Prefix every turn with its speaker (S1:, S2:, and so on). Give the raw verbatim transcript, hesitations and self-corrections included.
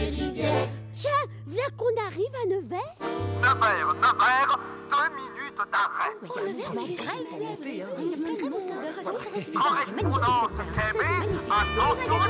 S1: des rivières.
S2: Tiens, voilà qu'on arrive à Nevers.
S3: Nevers, Nevers, deux minutes d'arrêt.
S2: Il y a plein de monde.
S3: Correspondance Québec, attention